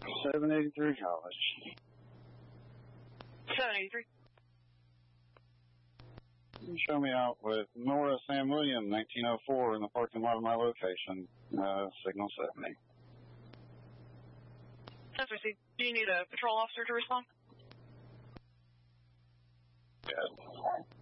783 College. 783. Show me out with Nora Sam William, 1904, in the parking lot of my location. Signal 70. That's received. Do you need a patrol officer to respond? Yes.